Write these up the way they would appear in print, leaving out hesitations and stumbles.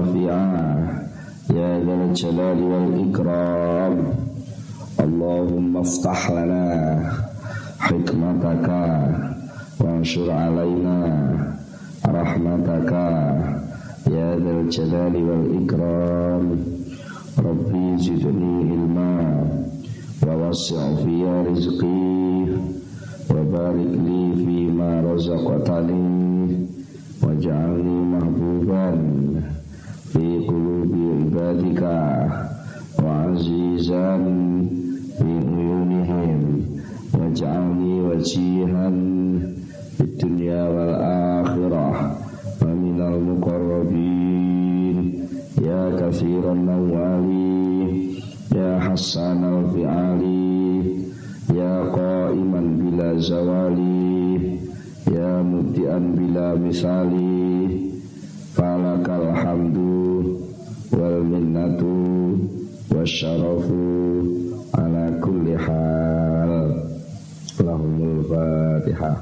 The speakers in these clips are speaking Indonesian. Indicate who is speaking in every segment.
Speaker 1: nafi'a ya dzal jalali wal ikram. Allahumma iftah lana hikmataka wanshur alaina rahmataka ya dzal jalali wal ikram. Rabbi zidni ilma wa wasi' fi rizqi wa barik li fima razaqtani waj'alni mahbuban fi qulubi ibadika wa azizan fi uyunihim waj'alni wajihan fid dunya wal akhirah wa minal muqarrabin ya katsiran nawali ya hasanal fi'ali ya qa'iman bila zawali ya mubdi'an bila misali falakal hamdu wal minnatu wasyarafu ala kulli hal. Lahumul Fatihah.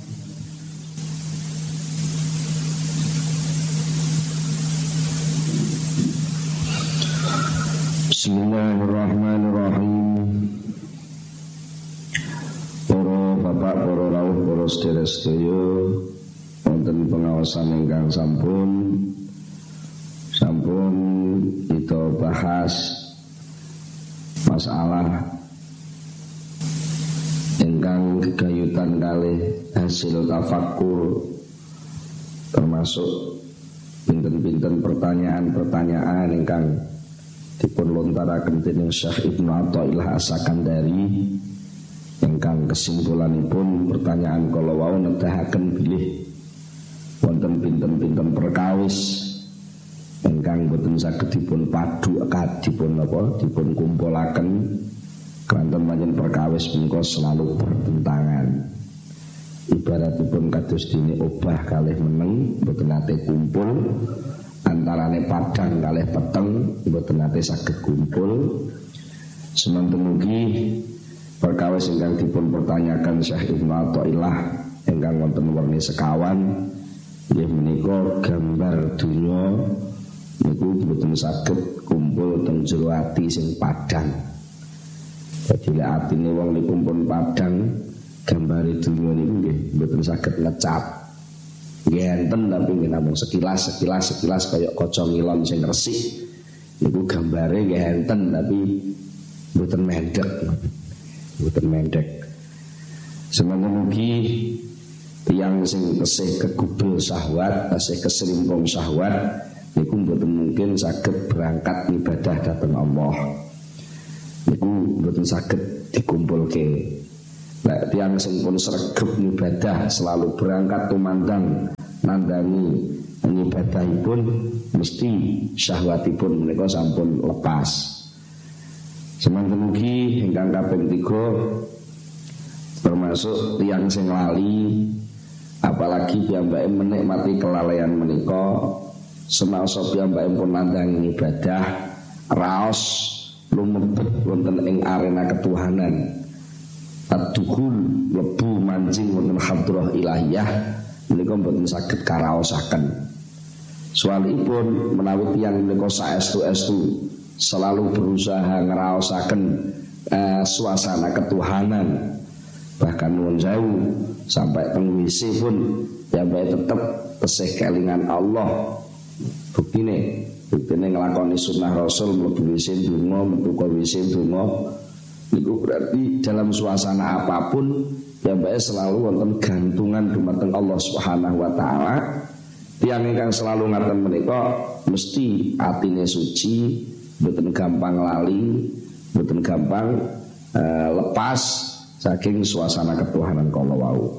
Speaker 1: Bismillahirrahmanirrahim. Para bapak, para rawuh, para sedherek-sedaya, wonten pengawasan ingkang sampun kita bahas masalah ingkang gegayutan kalih hasil tafakkur, termasuk pinten-pinten pertanyaan-pertanyaan ingkang dipun lontaraken dening Syekh Ibnu Athaillah As-Sakandari, ingkang kesimpulanipun pertanyaan kala wau nedahaken bilih wonten pinten-pinten perkawis ingkang boten saged dipun dipun kumpulaken kanthi panjen perkawis punika selalu bertentangan. Ibaratipun kados dene obah kalih meneng boten nate kumpul, antarane padang kalih peteng boten nate saged kumpul. Semanten mugi perkawis ingkang dipun pertanyakan Syekh Ibnu Athaillah ingkang wonten werni sekawan inggih menika gambar dunya niku boten saged kumpul teng jero ati sing padang. Dadi lek atine wong niku pun padang, gambare dunya niku nggih boten saged ngecap. Nggih enten tapi nggih namung sekilas kaya kaca ngilon sing resik. Niku gambare nggih enten tapi boten mendhek. Semoga mugi tiyang sing tesih kegubel syahwat, tesih keserimpung syahwat niku mboten mungkin saged berangkat ibadah dhateng Allah. Niku mboten saged dikumpulke. Lek tiyang sing pun sregep ibadah selalu berangkat tumandang nandhangi ibadahipun mesti syahwatipun menika sampun lepas. Semanten mugi ingkang kaping 3 termasuk tiyang sing lali, apalagi piyambake menikmati kelalaian menika semasa piyambake pun nandhangi ibadah raos lumebet wonten ing arena ketuhanan, ad-dukhul lebu mancing wonten hadrah ilahiyah menika mboten saged karaosaken. Soalipun menawi tiyang menika saestu-estu selalu berusaha ngraosaken suasana ketuhanan, bahkan nuwun sewu sampai teng WC pun piyambake tetep tesih kelingan Allah. Buktine nglakoni sunnah Rasul mlebu WC donga, metu ka WC donga, niku berarti dalam suasana apapun piyambake selalu wonten gantungan dumateng Allah Subhanahu wa taala. Tiyang ingkang selalu ngaten menika mesti atine suci, mboten gampang lali, mboten gampang lepas saking suasana ketuhanan kala wau.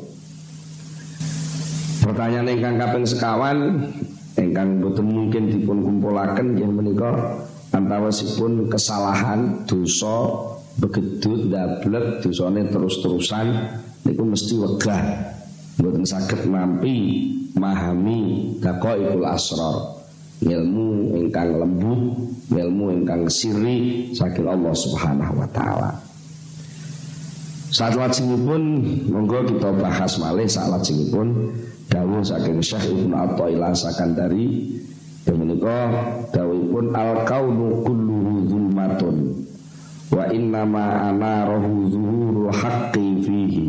Speaker 1: Pertanyaan ingkang kaping sekawan ingkang mboten mungkin dipun kumpulaken inggih menika antawasipun kesalahan, dosa, begedut, ndablek, dosane terus-terusan niku mesti wegah, mboten saged nampi memahami daqaiqul asrar, ilmu ingkang lembut, ilmu ingkang sirri saking Allah Subhanahu wa taala. Saat lajengipun monggo kita bahas malih saat lajengipun dawuh saking Syekh Ibnu Athaillah Sakandari Menika dawuhipun al-kaunu kulluhu zulmatun wa innama anarahu zuhurul haqqi fihi.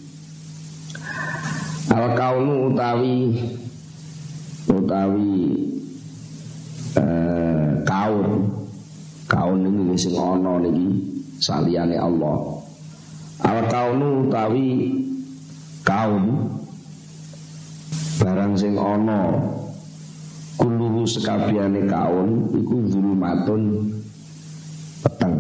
Speaker 1: Al-kaunu utawi kaun ini sing ana niki saliyane Allah. Al-kaunu utawi kaun barang sing ana kulluhu sekabehane kaun iku zulmatun peteng.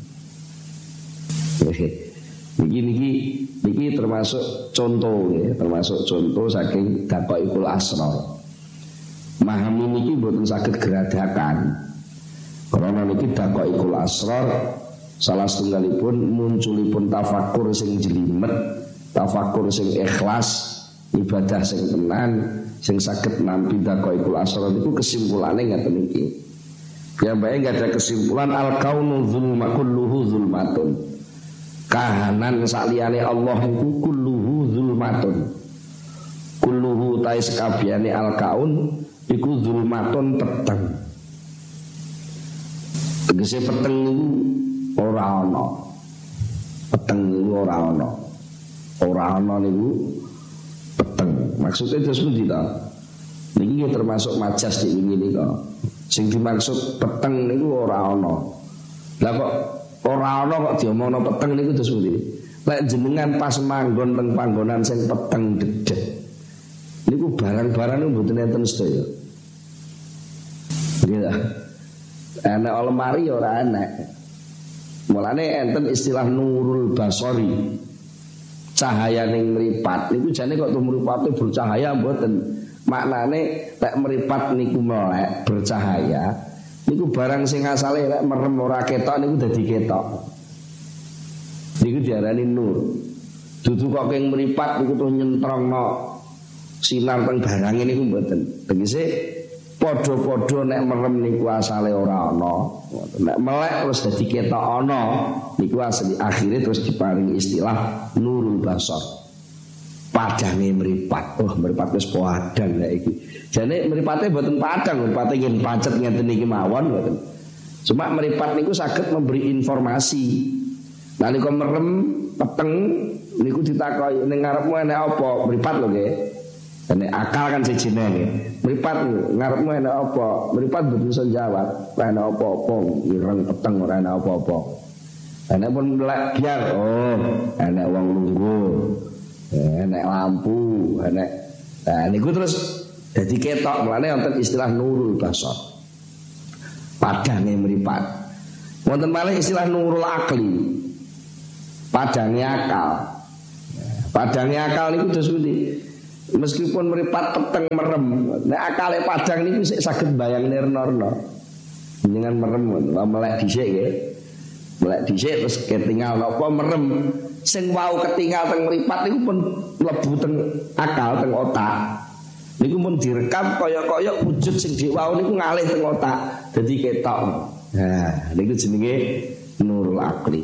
Speaker 1: Niki termasuk contoh ya, termasuk contoh saking daqaiqul asrar. Memahami niki mboten saged geradakan. Karena niki daqaiqul asrar salah setunggalipun munculipun tafakur sing jelimet, tafakur sing ikhlas, ibadah sing tenan, sing saged nampi daqaiqul asrar niku kesimpulane ngaten iki. Ya bae enggak ada kesimpulan al-kaunu kulluhu zulmatun. Kahanan saliyane Allah iku kulluhu zulmatun. Kulluhu ta sakabehane al-kaun iku zulmatun peteng. Tegese peteng niku ora ana. Peteng niku ora ana. Ora ana niku peteng. Maksudnya terus pundi ta? Niki termasuk majas di wingi nika. Sing dimaksud peteng niku ora ana. Lah kok ora ana kok diomongno peteng niku terus pundi? Lek jenengan pas manggon teng panggonan sing peteng dedek. Niku barang-barang niku mboten enten sedaya. Nggih ta? Ana lemari ora ana. Mulane enten istilah nurul basori. Cahaya ning mripat niku jane kok mripate bercahaya mboten. Maknane lek mripat niku melek bercahaya. Niku barang sing asale lek merem ora ketok niku dadi ketok. Niku diarani nur. Dudu kok keng mripat niku tuh nyentrongno sinar teng barange niku mboten. Tegese padha-padha nek merem niku asale ora ana. Nek melek terus dadi ketok ana niku asli akhire terus diparingi istilah nurul basar. Padange mripat. Oh, mripat wis padang lek iki. Jane mripate mboten padang, mripate ngen pacet ngenten iki mawon mboten. Cuma mripat niku saged memberi informasi. Nalika merem peteng niku ditakoki ning ngarepmu enek apa? Mripat lho nggih. Enek akal kan sijine nggih. Mripat ngarepmu enek apa? Mripat mboten iso jawab. Ora enek apa-apa, ireng peteng ora enek apa-apa. Enek pun melek biar. Oh, enek wong lungguh. Enek lampu, enek. Nah niku terus dadi ketok, mulane wonten istilah nurul basar. Padange mripat. Wonten malih istilah nurul akli. Padange akal. Padange akal niku terus pundi? Meskipun mripat peteng merem, nek akale padang niku sik saged bayang nirna-nirna. Jenengan merem melek dhisik nggih. Melek dhisik terus ketinggal napa merem. Sing wau ketinggal teng mripat niku pun mlebu teng akal teng otak. Niku pun direkam kaya-kaya wujud sing wau niku ngalih teng otak dadi ketok. Nah, niku jenenge nurul akli.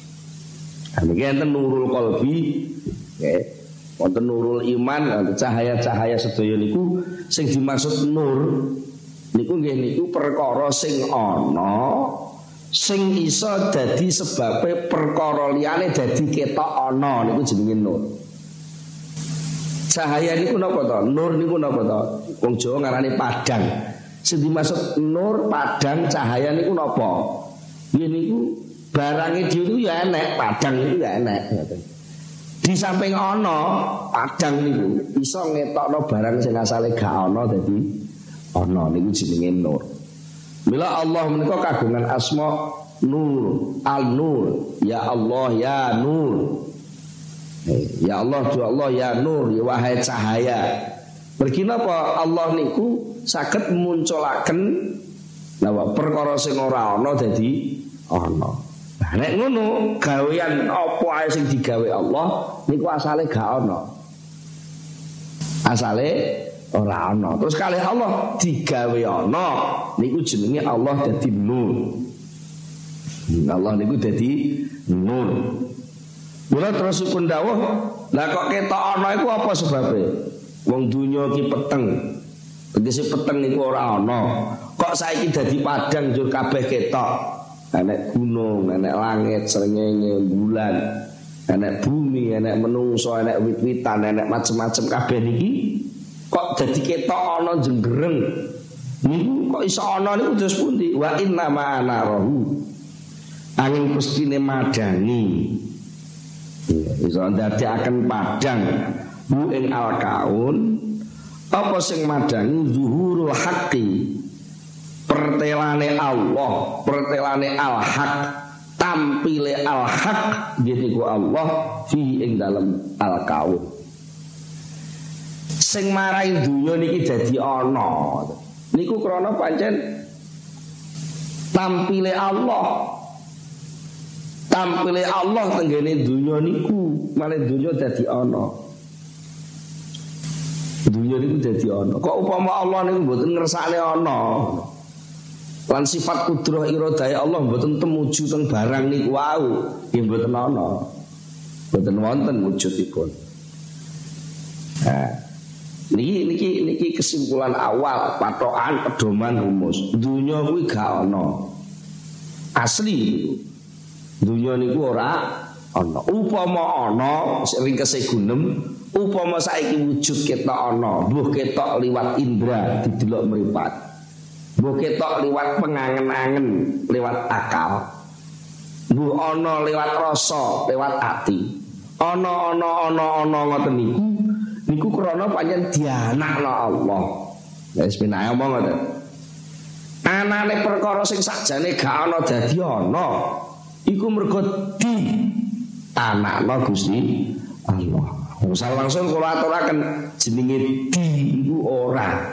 Speaker 1: Niki enten nurul qalbi, nggih. Wonten nurul iman, wonten cahaya-cahaya sedaya niku sing dimaksud nur niku nggih niku perkara sing ana sing iso dadi sebabe perkara liyane dadi ketok ana niku jenenge nur. Cahaya niku napa to? Nur niku napa to? Wong Jawa ngarani padang. Sing dimaksud nur, padang, cahaya niku napa? Nggih niku barange dhewe ya enek, padang niku ya enek. Di samping ana padang niku iso ngetokno barang sing asale gak ana dadi ana niku jenenge nur. Mila Allah menika kagungan asma Nur, Al-Nur, ya Allah ya Nur. Ya Allah, ya Allah ya Nur, ya wahai cahaya. Mergi napa Allah niku saged munculaken napa perkara sing ora ana dadi ana. Nah nek ngono gawean apa ae sing digawe Allah niku asale gak ana. Asale ora ana. Terus kalih Allah digawe ana niku jenenge Allah dadi nur. Allah niku dadi nur. Mula terus pun dawuh, lah kok ketok ana iku apa sebabe? Wong donya iki peteng. Tegese peteng niku ora ana. Kok saiki dadi padang njur kabeh ketok. Enek gunung, enek langit, srengenge, bulan, enek bumi, enek menungso, enek wit-witan, enek macem-macem kabeh niki kok dadi ketok ana jenggereng. Niku kok iso ana niku terus pundi? Wa inna ma'ana rahu. Angin pestine madani. Iso ndadekaken padang bu ing al-kaun. Apa sing madangi zuhurul haqqi, pertelane Allah, pertelane al-haq, tampile al-haq yaiku Allah fi ing dalem al-kaun. Sing marai dunya niki dadi ana niku krana pancen tampile Allah. Tampile Allah tenggene dunya niku malah dunya dadi ana. Dunia itu jadi ono. Kok upama Allah niku mboten ngersakne ono. Lan sifat kudrah iradai Allah mboten temuju teng barang niku wau, nggih mboten ono. Mboten wonten wujudipun. Nah, niki kesimpulan awal, patokan, pedoman, rumus. Dunia kuwi gak ono. Asli. Dunia niku ora ono. Upama ono ringkese gunem, upama saiki wujud ketok ana, mbuh ketok liwat indra didelok mripat. Mbuh ketok liwat pengangen-angen, liwat akal. Mbuh ana liwat rasa, liwat ati. Ana ngoten niku krana pancen dianakno Allah. Wis penae omong ngoten. Anane perkara sing sakjane gak ana dadi ana. Iku mergo di anakno Gusti Allah. Misal langsung kula aturaken jenenge di iku ora.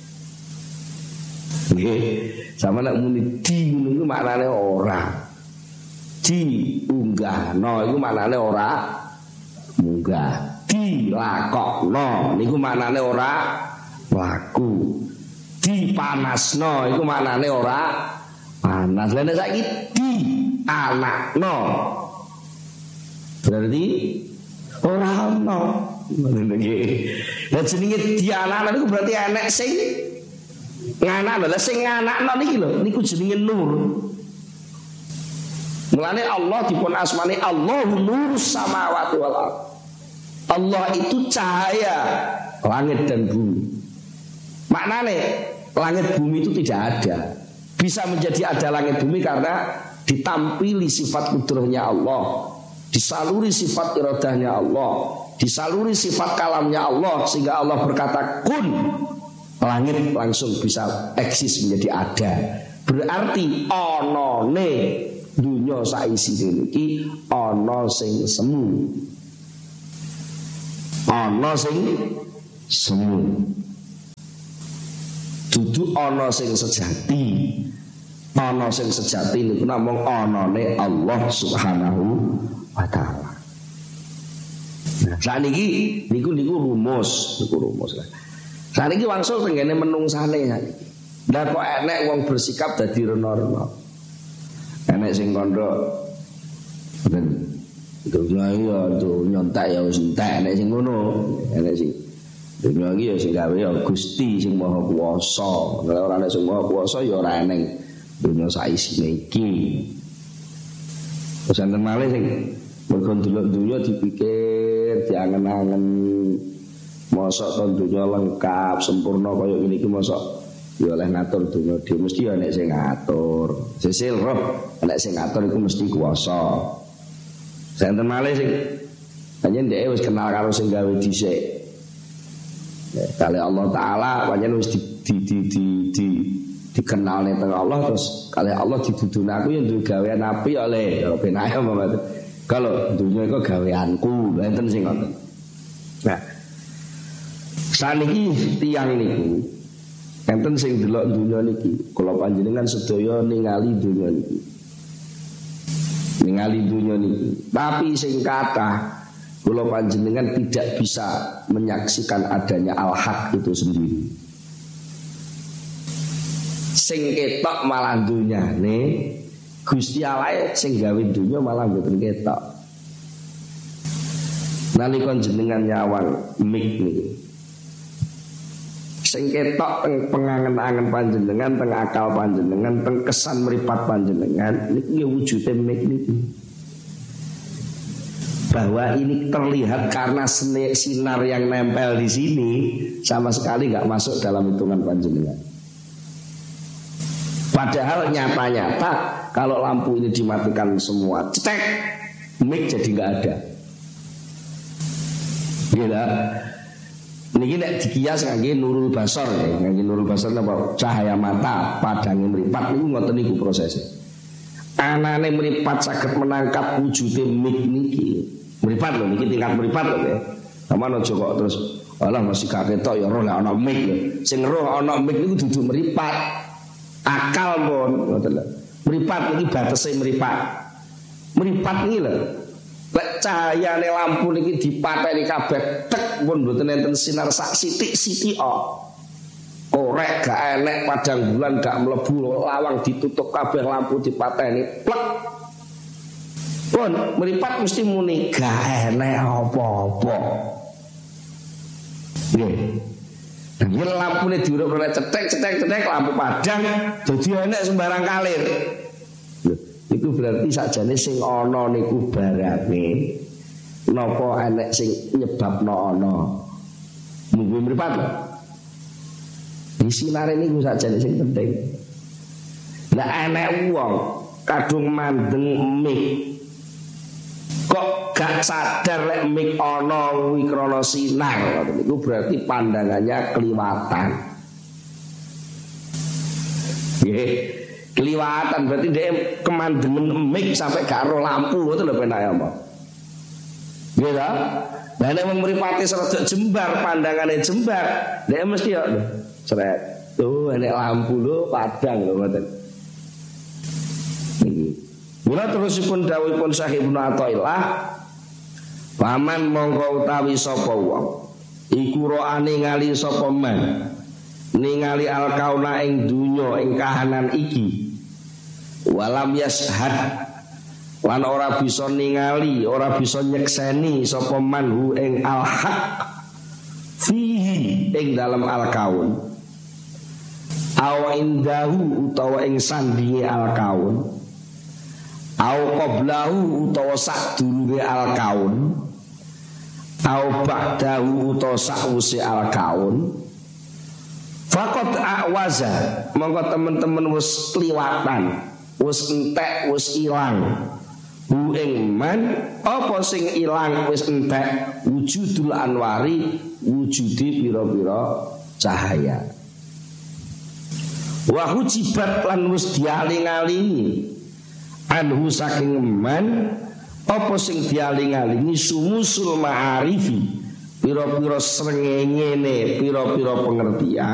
Speaker 1: Nggih, sampe nek muni di niku maknane ora. Di unggahno iku maknane ora munggah. Dilakokno niku maknane ora laku. Dipanasno iku maknane ora panas. Lah nek saiki di anakno berarti ora ono. Lah jenenge dianakno niku berarti enek sing nganakno. Lah sing nganakno niki lho niku jenenge nur. Mulane Allah dipun asmani Allahu nurus samawati wal ardh. Allah itu cahaya langit dan bumi. Maknane langit bumi itu tidak ada. Bisa menjadi ada langit bumi karena ditampili sifat kudrahnya Allah, disaluri sifat iradahnya Allah, disaluri sifat kalamnya Allah, sehingga Allah berkata kun, langit langsung bisa eksis menjadi ada. Berarti onone dunya saisine iki ana sing semu. Ana sing semu. Dudu ana sing sejati. Ana sing sejati niku namung anane Allah Subhanahu wa taala. Nah, saniki niku rumus lah. Saniki wangsul tenggene menungsane saniki. Lah kok enek wong bersikap dadi rena-rena. Enek sing kandha ben dunya ya nyontek ya wis entek, enek sing ngono, enek sing dunya iki ya sing gawe ya Gusti sing Maha Kuwasa. Nek ora enek sing Maha Kuwasa ya ora enek dunya saisine iki. Terus enten malih sing mergo ndelok dunya dipikir, diangen-angen mosok to dunya lengkap, sempurna kaya ngene iki mosok ya oleh ngatur dunya dhewe mesti ya nek sing ngatur. Sesil roh nek sing ngatur iku mesti kuwasa. Enten malih sing panjen dhek wis kenal karo sing gawe dhisik. Kali Allah taala panjen wis dikenal ning Allah terus kali Allah didudune aku yang duwe gawean apik oleh ben ae Muhammad. Kalau dunia iku gaweanku, enten sing ngoten. Nah, saniki tiyang niku enten sing delok dunia niki, kula panjenengan sedaya ningali dunia niki. Ningali dunia niki. Tapi sing kathah kula panjenengan tidak bisa menyaksikan adanya al-haq itu sendiri. Sing ketok malah dunyane Gusti Allah sing gawe dunya malah mboten ketok. Nalika jenengan nyawang mik niku sing ketok teng pengangen-angen panjenengan, teng akal panjenengan, teng kesan mripat panjenengan niki wujude mik niki. Bahwa ini terlihat karena sinar yang nempel di sini sama sekali nggak masuk dalam hitungan panjenengan. Padahal nyata-nyata kalau lampu ini dimatikan semua, cetek, mic jadi nggak ada. Gila. Niki nek dikias kangge nurul basar ya, kangge nurul basar napa cahaya mata padange mripat niku ngoten niku prosesnya. Anane mripat saged menangkap wujude mic niki. Mripat lho niki tingkat mripat lho ya. Sampeyan aja kok terus alah masih gak ketok ya roh lek ana mic lho. Sing roh ana mic niku dudu mripat. Akal pun ngoten lho. Mripat niki batese mripat. Mripat niki lho. Lek cahayane lampu niki dipateni kabeh tek pun mboten enten sinar sak sithik-sithik korek gak enek padang bulan gak mlebu lawang ditutup kabeh lampu dipateni plek. Pun mripat mesti muni gak enek apa-apa. Nggih. Nggih lampune diuruk-uruk cetek lampu padang dadi enek sembarang kalir. Iku berarti sakjane sing ana niku barange napa enek sing nyebabno ana. Munggu mripat lho. Di sinare niku sakjane sing penting. Lah enek wong kadung mandeng mik kok gak sadar lek mik ana kuwi krana sinar. Niku berarti pandangannya kliwatan. Nggih. Kliwatan berarti dia kemandengan mic sampai gak roh lampu itu lho penak apa. Nggih ta? Lah nek mripate serada jembar pandangane jembar, dia mesti ya sret. Tuh enek lampu lho padang lho ngoten. Niki. Mula terusipun dawuhipun Syekh Ibnu Athaillah, paman mongko utawi sapa wong iku roane ngali sapa man ningali al-kauna ing dunya ing kahanan iki walam yashhad lan ora bisa ningali ora bisa nyekseni sapa manhu ing al-haq fihi ing dalam al-kaun aw indahu utawa ing sandinge al-kaun aw qablahu utawa sadurunge al-kaun aw ba'dahu utawa sakwise al-kaun. Fakot awaza, mongko temen-temen wis kliwatan, wis entek, wis ilang. Hu ing man apa sing ilang wis entek wujudul anwari, wujudi pira-pira cahaya. Wa hujibat lan wis dialing-alingi anhu saking man apa sing dialing-alingi sumusul ma'arifi, pira-pira srengenge, pira-pira pengertian.